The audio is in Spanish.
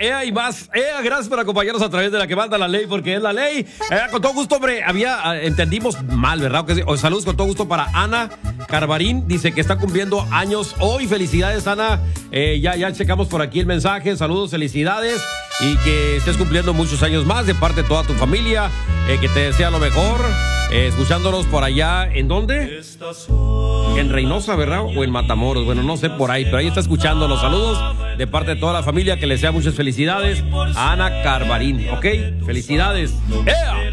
y más. Gracias por acompañarnos a través de la que manda la ley, porque es la ley. Con todo gusto, hombre, entendimos mal, ¿verdad? Saludos con todo gusto para Ana Carvarín, dice que está cumpliendo años hoy. Felicidades, Ana. Ya checamos por aquí el mensaje. Saludos, felicidades. Y que estés cumpliendo muchos años más de parte de toda tu familia. Que te desea lo mejor. Escuchándonos por allá, ¿en dónde? En Reynosa, ¿verdad? O en Matamoros, bueno, no sé por ahí, pero ahí está escuchando los saludos de parte de toda la familia, que les sea muchas felicidades a Ana Carvarín, ¿ok? Felicidades.